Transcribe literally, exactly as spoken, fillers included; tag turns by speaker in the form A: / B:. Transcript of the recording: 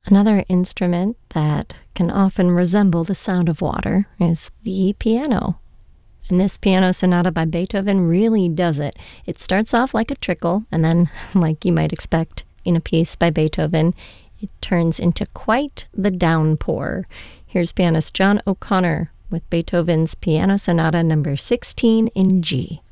A: Another instrument that can often resemble the sound of water is the piano. And this piano sonata by Beethoven really does it. It starts off like a trickle, and then, like you might expect in a piece by Beethoven, it turns into quite the downpour. Here's pianist John O'Connor with Beethoven's Piano Sonata number sixteen in G.